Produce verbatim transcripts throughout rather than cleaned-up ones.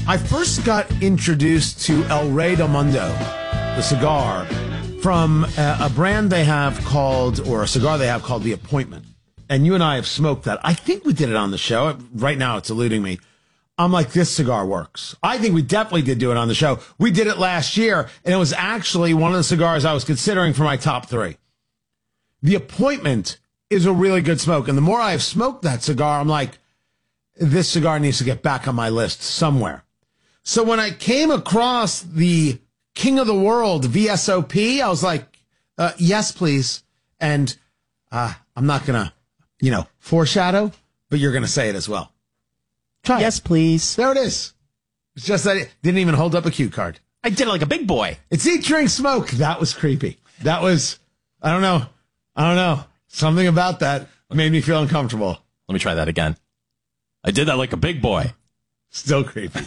I first got introduced to El Rey del Mundo, the cigar, from a, a brand they have called, or a cigar they have called The Appointment. And you and I have smoked that. I think we did it on the show. Right now it's eluding me. I'm like, this cigar works. I think we definitely did do it on the show. We did it last year, and it was actually one of the cigars I was considering for my top three. The Appointment is a really good smoke. And the more I've smoked that cigar, I'm like, this cigar needs to get back on my list somewhere. So when I came across the King of the World V S O P, I was like, uh, yes, please. And uh, I'm not going to, you know, foreshadow, but you're going to say it as well. Try yes, it. please. There it is. It's just that it didn't even hold up a cue card. I did it like a big boy. It's Eat, Drink, Smoke. That was creepy. That was, I don't know. I don't know. Something about that made me feel uncomfortable. Let me try that again. I did that like a big boy. Still creepy.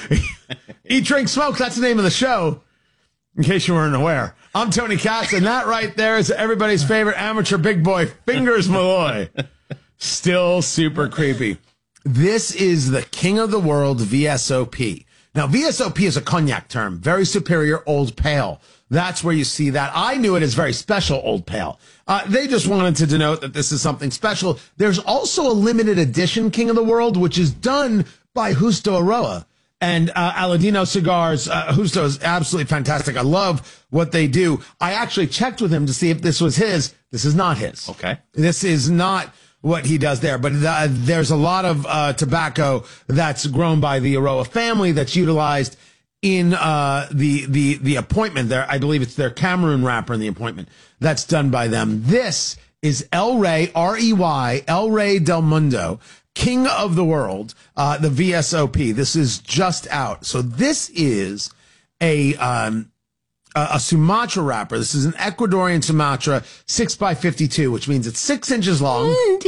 Eat, Drink, Smoke. That's the name of the show, in case you weren't aware. I'm Tony Katz, and that right there is everybody's favorite amateur big boy, Fingers Malloy. Still super creepy. This is the King of the World V S O P. Now, V S O P is a cognac term, very superior old pale. That's where you see that. I knew it as very special old pale. Uh, they just wanted to denote that this is something special. There's also a limited edition King of the World, which is done by Justo Aroa and uh, Aladino Cigars. Uh, Justo is absolutely fantastic. I love what they do. I actually checked with him to see if this was his. This is not his. Okay. This is not what he does there. But uh, there's a lot of uh, tobacco that's grown by the Aroa family that's utilized in uh, the the the Appointment there. I believe it's their Cameroon wrapper in the Appointment that's done by them. This is El Rey, R E Y, El Rey del Mundo, King of the World, uh, the V S O P. This is just out. So this is a um, a, a Sumatra wrapper. This is an Ecuadorian Sumatra, six by fifty-two, which means it's six inches long.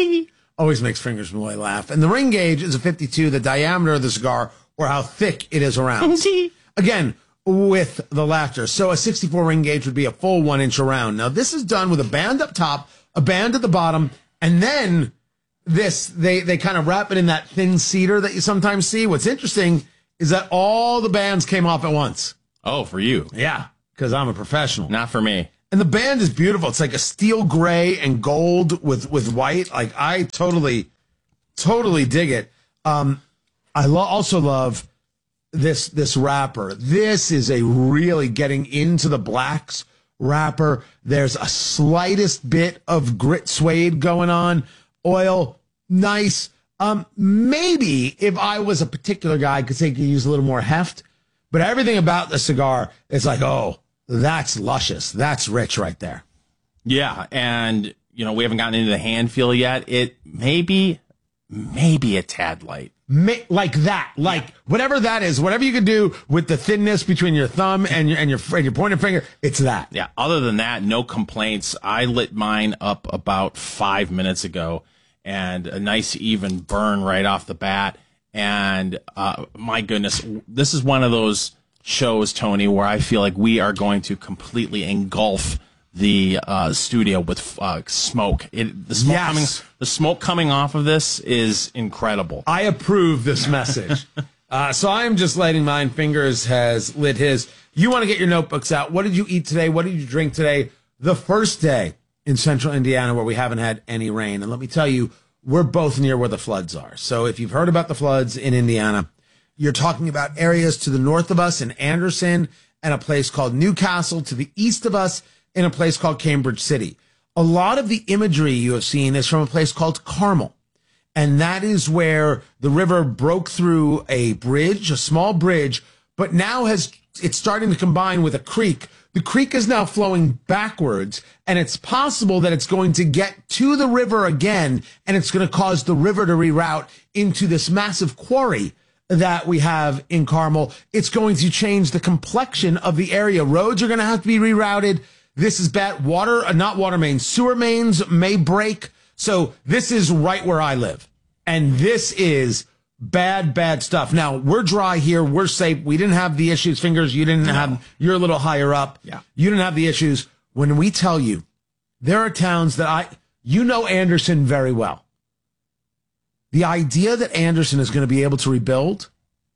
Always makes Fingers Malloy laugh. And the ring gauge is a fifty-two, the diameter of the cigar, or how thick it is around. Again, with the laughter. So a sixty-four ring gauge would be a full one inch around. Now, this is done with a band up top, a band at the bottom, and then this, they, they kind of wrap it in that thin cedar that you sometimes see. What's interesting is that all the bands came off at once. Oh, for you. Yeah, because I'm a professional. Not for me. And the band is beautiful. It's like a steel gray and gold with, with white. Like, I totally, totally dig it. Um, I lo- also love this this wrapper. This is a really getting into the blacks wrapper. There's a slightest bit of grit suede going on. Oil, nice. Um, maybe if I was a particular guy, I could say you could use a little more heft. But everything about the cigar is like, oh, that's luscious. That's rich right there. Yeah, and, you know, we haven't gotten into the hand feel yet. It may be, maybe a tad light. May, like that, like yeah. Whatever that is, whatever you can do with the thinness between your thumb and your and your and your pointer finger, it's that. Yeah. Other than that, no complaints. I lit mine up about five minutes ago, and a nice even burn right off the bat. And uh, my goodness, this is one of those shows, Tony, where I feel like we are going to completely engulf the uh, studio with uh, smoke. It, the smoke yes. coming, the smoke coming off of this is incredible. I approve this message. uh, so I am just lighting mine. Fingers has lit his. You want to get your notebooks out. What did you eat today? What did you drink today? The first day in central Indiana where we haven't had any rain. And let me tell you, we're both near where the floods are. So if you've heard about the floods in Indiana, you're talking about areas to the north of us in Anderson and a place called Newcastle to the east of us in a place called Cambridge City. A lot of the imagery you have seen is from a place called Carmel. And that is where the river broke through a bridge, a small bridge, but now has it's starting to combine with a creek. The creek is now flowing backwards, and it's possible that it's going to get to the river again, and it's going to cause the river to reroute into this massive quarry that we have in Carmel. It's going to change the complexion of the area. Roads are going to have to be rerouted. This is bad. Water, uh, not water mains, sewer mains may break. So this is right where I live. And this is bad, bad stuff. Now, we're dry here. We're safe. We didn't have the issues. Fingers, you didn't no. have, you're a little higher up. Yeah. You didn't have the issues. When we tell you, there are towns that I, you know Anderson very well. The idea that Anderson is going to be able to rebuild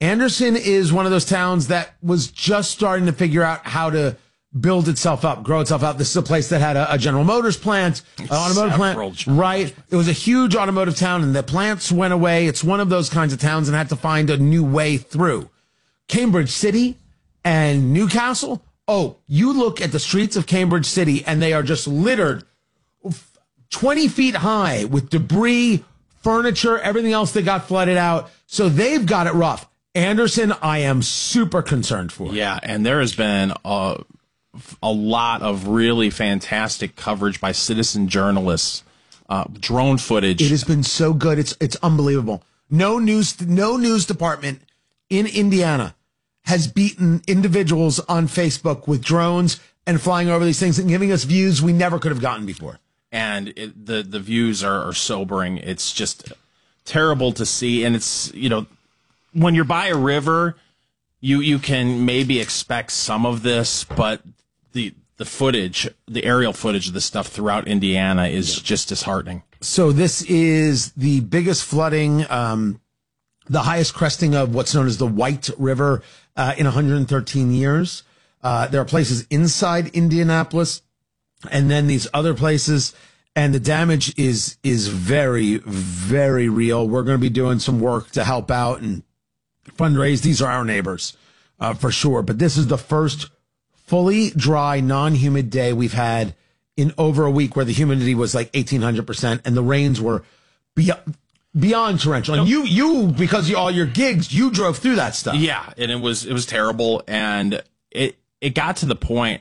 Anderson is one of those towns that was just starting to figure out how to build itself up, grow itself up. This is a place that had a, a General Motors plant, an automotive plant, right? It was a huge automotive town, and the plants went away. It's one of those kinds of towns and had to find a new way through. Cambridge City and Newcastle, oh, you look at the streets of Cambridge City, and they are just littered twenty feet high with debris, furniture, everything else that got flooded out. So they've got it rough. Anderson, I am super concerned for. Yeah, and there has been a, a lot of really fantastic coverage by citizen journalists, uh, drone footage. It has been so good. It's it's unbelievable. No news, no news department in Indiana has beaten individuals on Facebook with drones and flying over these things and giving us views we never could have gotten before. And it, the the views are, are sobering. It's just terrible to see, and it's, you know, when you're by a river, you you can maybe expect some of this, but the the footage, the aerial footage of the stuff throughout Indiana is just disheartening. So this is the biggest flooding, um, the highest cresting of what's known as the White River uh, in one hundred thirteen years. Uh, there are places inside Indianapolis, and then these other places, and the damage is is very, very real. We're going to be doing some work to help out and fundraise. These are our neighbors, uh, for sure. But this is the first fully dry, non-humid day we've had in over a week, where the humidity was like eighteen hundred percent and the rains were beyond, beyond torrential. And you, you, because of all your gigs, you drove through that stuff. Yeah, and it was it was terrible. And it it got to the point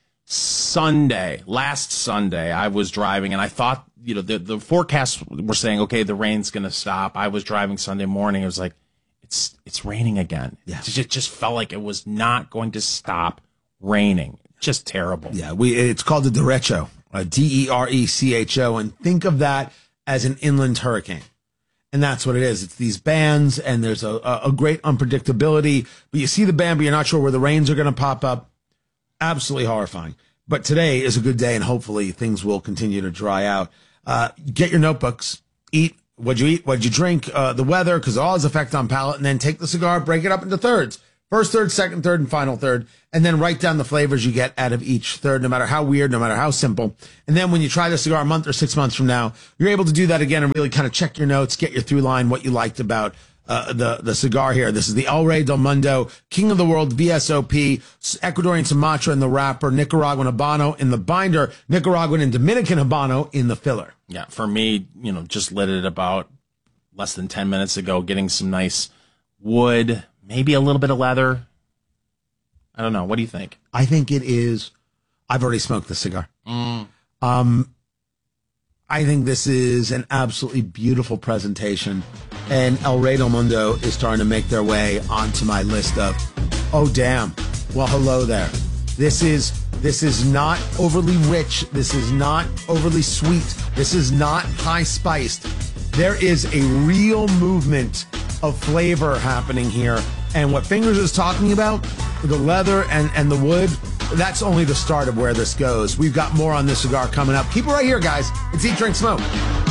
Sunday, last Sunday, I was driving, and I thought, you know, the, the forecasts were saying, okay, the rain's going to stop. I was driving Sunday morning. It was like, It's it's raining again. Yeah. It just, just felt like it was not going to stop raining. Just terrible. Yeah, we it's called the derecho, uh, D E R E C H O, and think of that as an inland hurricane. And that's what it is. It's these bands, and there's a, a, a great unpredictability. But you see the band, but you're not sure where the rains are going to pop up. Absolutely horrifying. But today is a good day, and hopefully things will continue to dry out. Uh, get your notebooks, eat. What'd you eat? What'd you drink? Uh, the weather, because it all has effect on palate. And then take the cigar, break it up into thirds. First third, second third, and final third. And then write down the flavors you get out of each third, no matter how weird, no matter how simple. And then when you try the cigar a month or six months from now, you're able to do that again and really kind of check your notes, get your through line, what you liked about uh, the, the cigar here. This is the El Rey del Mundo, King of the World, V S O P, Ecuadorian Sumatra in the wrapper, Nicaraguan Habano in the binder, Nicaraguan and Dominican Habano in the filler. Yeah, for me, you know, just lit it about less than ten minutes ago, getting some nice wood, maybe a little bit of leather. I don't know. What do you think? I think it is. I've already smoked the cigar. Mm. Um, I think this is an absolutely beautiful presentation, and El Rey del Mundo is starting to make their way onto my list of, oh, damn. Well, hello there. This is this is not overly rich. This is not overly sweet. This is not high spiced. There is a real movement of flavor happening here. And what Fingers is talking about, the leather and, and the wood, that's only the start of where this goes. We've got more on this cigar coming up. Keep it right here, guys. It's Eat, Drink, Smoke.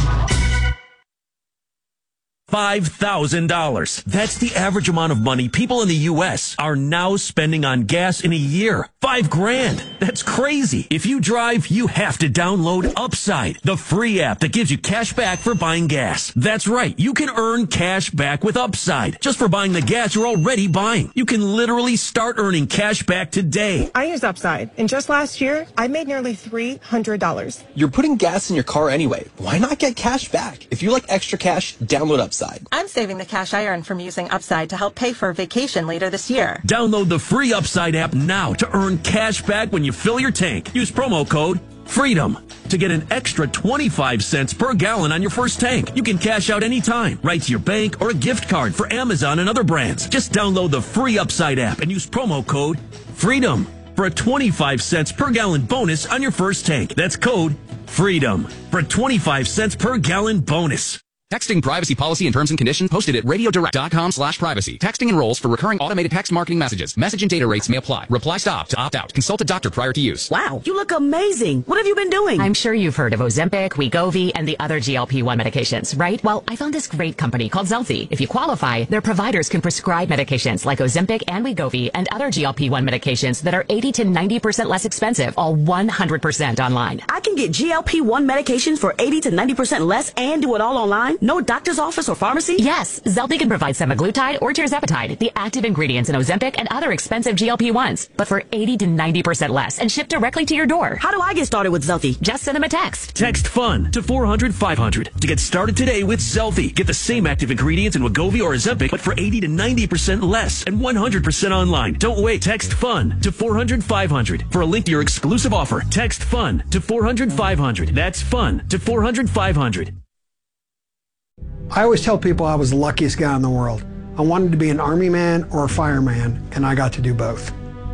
five thousand dollars. That's the average amount of money people in the U S are now spending on gas in a year. Five grand. That's crazy. If you drive, you have to download Upside, the free app that gives you cash back for buying gas. That's right. You can earn cash back with Upside just for buying the gas you're already buying. You can literally start earning cash back today. I use Upside, and just last year, I made nearly three hundred dollars. You're putting gas in your car anyway. Why not get cash back? If you like extra cash, download Upside. I'm saving the cash I earn from using Upside to help pay for a vacation later this year. Download the free Upside app now to earn cash back when you fill your tank. Use promo code FREEDOM to get an extra twenty-five cents per gallon on your first tank. You can cash out anytime, right to your bank or a gift card for Amazon and other brands. Just download the free Upside app and use promo code FREEDOM for a twenty-five cents per gallon bonus on your first tank. That's code FREEDOM for a twenty-five cents per gallon bonus. Texting privacy policy and terms and conditions posted at radiodirect.com slash privacy. Texting enrolls for recurring automated text marketing messages. Message and data rates may apply. Reply stop to opt out. Consult a doctor prior to use. Wow, you look amazing. What have you been doing? I'm sure you've heard of Ozempic, Wegovy, and the other G L P one medications, right? Well, I found this great company called Zelfie. If you qualify, their providers can prescribe medications like Ozempic and Wegovy and other G L P one medications that are eighty to ninety percent less expensive, all one hundred percent online. I can get G L P one medications for eighty to ninety percent less and do it all online? No doctor's office or pharmacy? Yes, Zelfie can provide semaglutide or tirzepatide, the active ingredients in Ozempic and other expensive G L P ones, but for eighty to ninety percent less and shipped directly to your door. How do I get started with Zelfie? Just send them a text. Text FUN to four hundred five hundred to get started today with Zelfie. Get the same active ingredients in Wegovy or Ozempic, but for eighty to ninety percent less and one hundred percent online. Don't wait. Text FUN to four hundred five hundred. For a link to your exclusive offer, text FUN to four hundred five hundred. That's FUN to four hundred five hundred. I always tell people I was the luckiest guy in the world. I wanted to be an army man or a fireman, and I got to do both.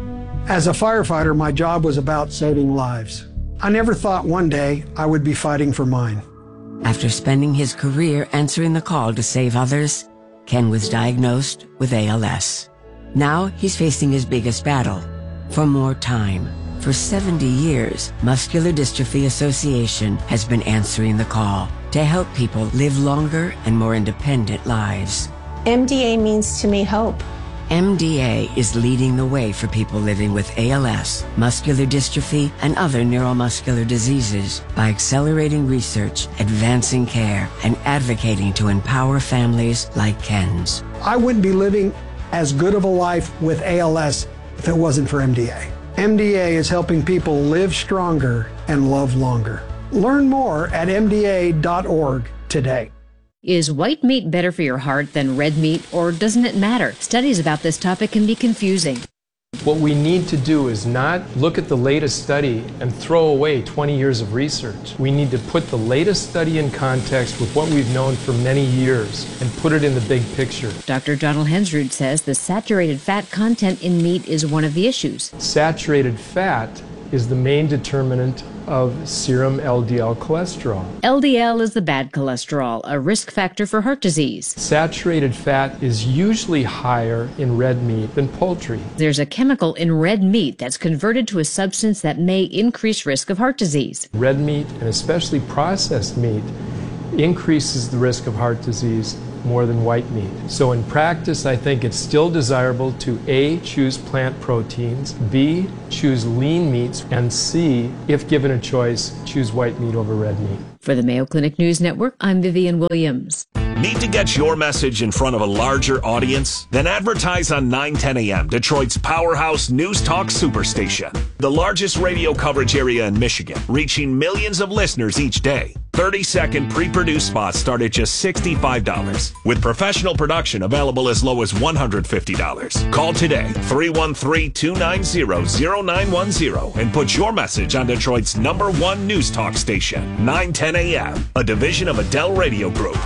As a firefighter, my job was about saving lives. I never thought one day I would be fighting for mine. After spending his career answering the call to save others, Ken was diagnosed with A L S. Now he's facing his biggest battle, for more time. For seventy years, Muscular Dystrophy Association has been answering the call to help people live longer and more independent lives. M D A means to me hope. M D A is leading the way for people living with A L S, muscular dystrophy, and other neuromuscular diseases by accelerating research, advancing care, and advocating to empower families like Ken's. I wouldn't be living as good of a life with A L S if it wasn't for M D A. M D A is helping people live stronger and love longer. Learn more at M D A dot org today. Is white meat better for your heart than red meat, or doesn't it matter? Studies about this topic can be confusing. What we need to do is not look at the latest study and throw away twenty years of research. We need to put the latest study in context with what we've known for many years and put it in the big picture. Doctor Donald Hensrud says the saturated fat content in meat is one of the issues. Saturated fat is the main determinant of serum L D L cholesterol. L D L is the bad cholesterol, a risk factor for heart disease. Saturated fat is usually higher in red meat than poultry. There's a chemical in red meat that's converted to a substance that may increase risk of heart disease. Red meat, and especially processed meat, increases the risk of heart disease more than white meat. So in practice, I think it's still desirable to A, choose plant proteins, B, choose lean meats, and C, if given a choice, choose white meat over red meat. For the Mayo Clinic News Network, I'm Vivian Williams. Need to get your message in front of a larger audience? Then advertise on nine ten A M, Detroit's powerhouse news talk superstation. The largest radio coverage area in Michigan, reaching millions of listeners each day. thirty second pre-produced spots start at just sixty-five dollars. With professional production available as low as one hundred fifty dollars. Call today, three one three, two nine zero, zero nine one zero, and put your message on Detroit's number one news talk station, nine ten A M, a division of Adele Radio Group.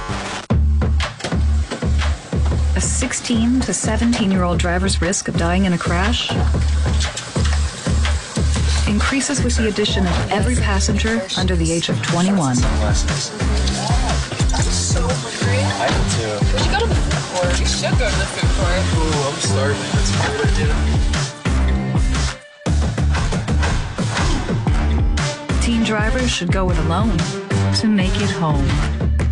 A sixteen to seventeen-year-old driver's risk of dying in a crash increases with the addition of every passenger under the age of twenty-one. I do too. We should go to the food court. We should go to the food court. Ooh, I'm starving. That's a great idea. Teen drivers should go it alone to make it home.